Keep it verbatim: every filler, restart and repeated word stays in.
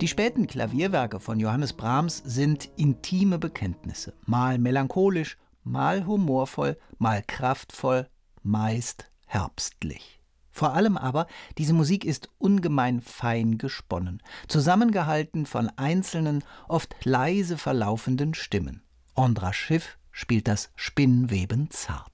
Die späten Klavierwerke von Johannes Brahms sind intime Bekenntnisse. Mal melancholisch, mal humorvoll, mal kraftvoll, meist herbstlich. Vor allem aber, diese Musik ist ungemein fein gesponnen, zusammengehalten von einzelnen, oft leise verlaufenden Stimmen. Ondra Schiff spielt das Spinnweben zart.